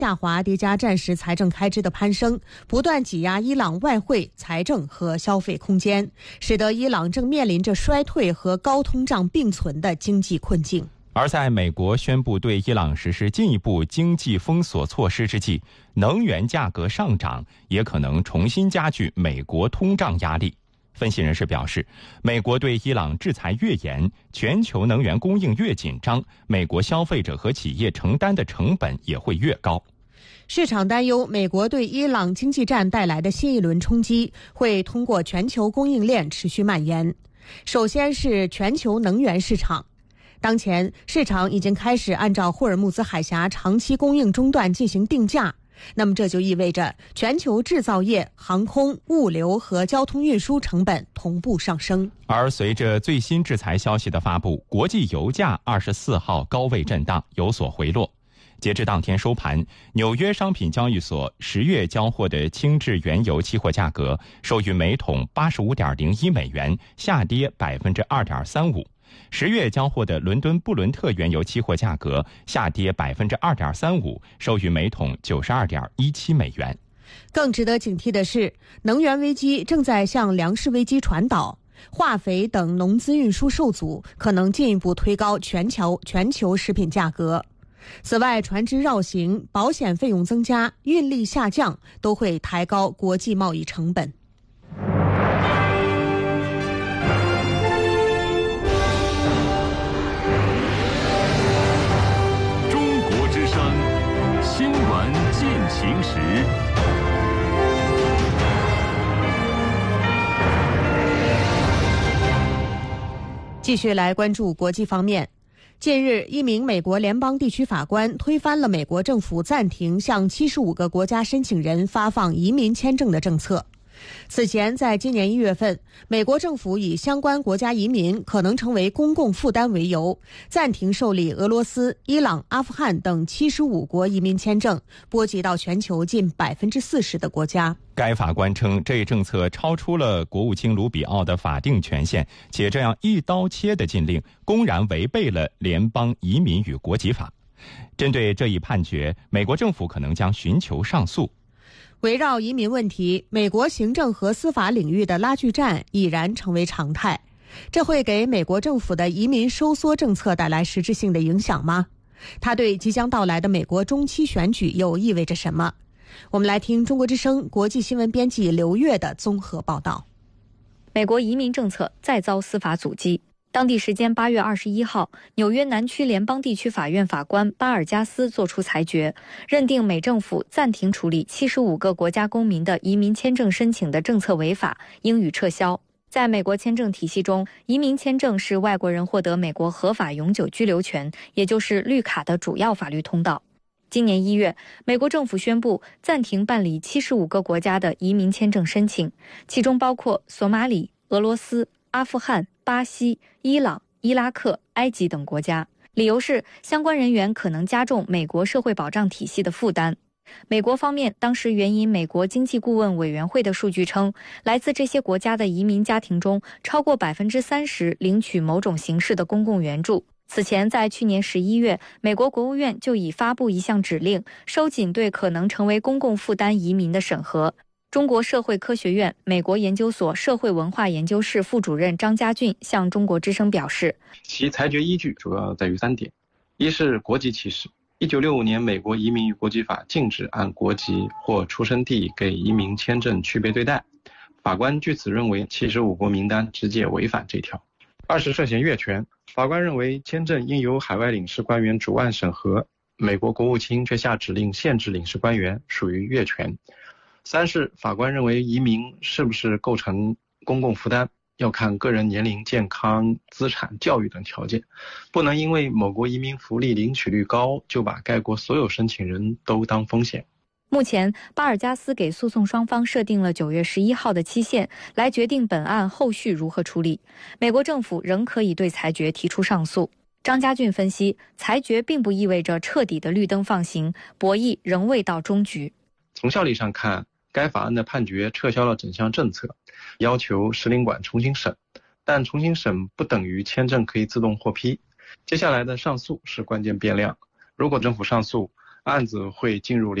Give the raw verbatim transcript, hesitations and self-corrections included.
下滑叠加战时财政开支的攀升，不断挤压伊朗外汇、财政和消费空间，使得伊朗正面临着衰退和高通胀并存的经济困境。 而在美国宣布对伊朗实施进一步经济封锁措施之际，能源价格上涨也可能重新加剧美国通胀压力。分析人士表示，美国对伊朗制裁越严，全球能源供应越紧张，美国消费者和企业承担的成本也会越高。 市场担忧美国对伊朗经济战带来的新一轮冲击会通过全球供应链持续蔓延。首先是全球能源市场，当前市场已经开始按照霍尔木兹海峡长期供应中断进行定价，那么这就意味着全球制造业、航空、物流和交通运输成本同步上升。 而随着最新制裁消息的发布，国际油价二十四号高位震荡，有所回落。截至当天收盘，纽约商品交易所十月交货的轻质原油期货价格收于每桶八十五点零一美元，下跌百分之二点三五。十月交货的伦敦布伦特原油期货价格下跌百分之二点三五，收于每桶九十二点一七美元。 更值得警惕的是，能源危机正在向粮食危机传导，化肥等农资运输受阻，可能进一步推高全球全球食品价格。此外，船只绕行、保险费用增加、运力下降，都会抬高国际贸易成本。 中国之声，新闻进行时。 继续来关注国际方面。近日，一名美国联邦地区法官推翻了美国政府暂停向七十五个国家申请人发放移民签证的政策。此前，在今年一月份，美国政府以相关国家移民可能成为公共负担为由，暂停受理俄罗斯、伊朗、阿富汗等七十五国移民签证，波及到全球近百分之四十的国家。 该法官称，这一政策超出了国务卿卢比奥的法定权限，且这样一刀切的禁令公然违背了联邦移民与国籍法。针对这一判决，美国政府可能将寻求上诉。 围绕移民问题，美国行政和司法领域的拉锯战已然成为常态。这会给美国政府的移民收缩政策带来实质性的影响吗？它对即将到来的美国中期选举又意味着什么？我们来听中国之声国际新闻编辑刘月的综合报道。 美国移民政策再遭司法阻击。当地时间八月二十一号，纽约南区联邦地区法院法官巴尔加斯作出裁决，认定美政府暂停处理七十五个国家公民的移民签证申请的政策违法，应予撤销。在美国签证体系中，移民签证是外国人获得美国合法永久居留权，也就是绿卡的主要法律通道。今年一月，美国政府宣布暂停办理七十五个国家的移民签证申请，其中包括索马里、俄罗斯、阿富汗、巴西、伊朗、伊拉克、埃及等国家，理由是相关人员可能加重美国社会保障体系的负担。美国方面当时援引美国经济顾问委员会的数据称，来自这些国家的移民家庭中，超过百分之三十领取某种形式的公共援助。此前，在去年十一月，美国国务院就已发布一项指令，收紧对可能成为公共负担移民的审核。中国社会科学院美国研究所社会文化研究室副主任张家俊向中国之声表示， 其裁决依据主要在于三点：一是国籍歧视。一九六五年美国移民与国籍法禁止按国籍或出生地给移民签证区别对待，法官据此认为七十五国名单直接违反这条。二是涉嫌越权，法官认为签证应由海外领事官员主案审核，美国国务卿却下指令限制领事官员，属于越权。三是法官认为移民是不是构成公共负担，要看个人年龄、健康、资产、教育等条件，不能因为某国移民福利领取率高，就把该国所有申请人都当风险。 目前，巴尔加斯给诉讼双方设定了九月十一号的期限，来决定本案后续如何处理。美国政府仍可以对裁决提出上诉。张家俊分析，裁决并不意味着彻底的绿灯放行，博弈仍未到终局。 从效力上看，该法案的判决撤销了整项政策，要求使领馆重新审，但重新审不等于签证可以自动获批。接下来的上诉是关键变量。如果政府上诉， 案子会进入